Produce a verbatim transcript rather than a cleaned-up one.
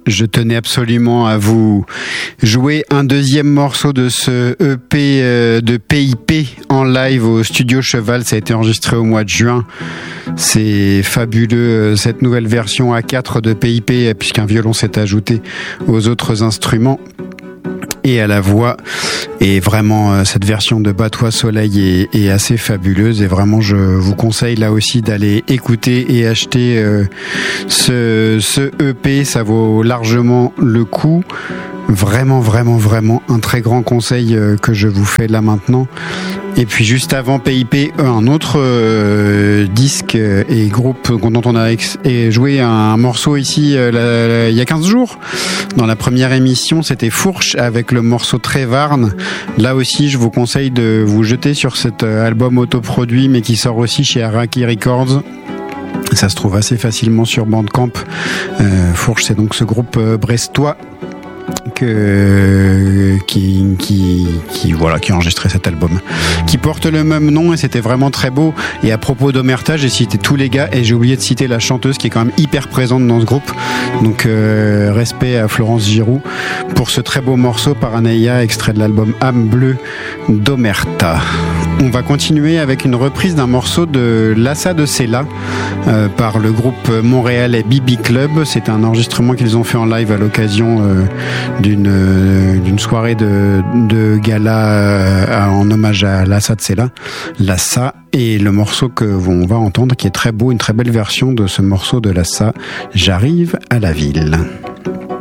je tenais absolument à vous jouer un deuxième morceau de ce E P de P I P en live au Studio Cheval. Ça a été enregistré au mois de juin. C'est fabuleux, cette nouvelle version A quatre de P I P, puisqu'un violon s'est ajouté aux autres instruments et à la voix. Et vraiment, cette version de Bat-toi Soleil est, est assez fabuleuse. Et vraiment, je vous conseille là aussi d'aller écouter et acheter euh, ce, ce E P. Ça vaut largement le coup. Vraiment, vraiment, vraiment un très grand conseil euh, que je vous fais là maintenant. Et puis juste avant P I P, un autre euh, disque et groupe dont on a ex- et joué un morceau ici euh, la, la, il y a quinze jours. Dans la première émission, c'était Fourche avec le morceau Trévarne. Là aussi, je vous conseille de vous jeter sur cet album autoproduit, mais qui sort aussi chez Araki Records. Ça se trouve assez facilement sur Bandcamp. Euh, Fourche, c'est donc ce groupe euh, brestois que, qui, qui, qui, voilà, qui a enregistré cet album, qui porte le même nom, et c'était vraiment très beau. Et à propos d'Omerta, j'ai cité tous les gars et j'ai oublié de citer la chanteuse qui est quand même hyper présente dans ce groupe. Donc euh, respect à Florence Giroux pour ce très beau morceau Paranoia, extrait de l'album Âme Bleue d'Omerta. On va continuer avec une reprise d'un morceau de Lassa de Cella euh, par le groupe montréalais B B Club. C'est un enregistrement qu'ils ont fait en live à l'occasion euh, d'une, euh, d'une soirée de, de gala euh, en hommage à Lassa de Cella. Lassa, et le morceau que on va entendre qui est très beau, une très belle version de ce morceau de Lassa, J'arrive à la ville.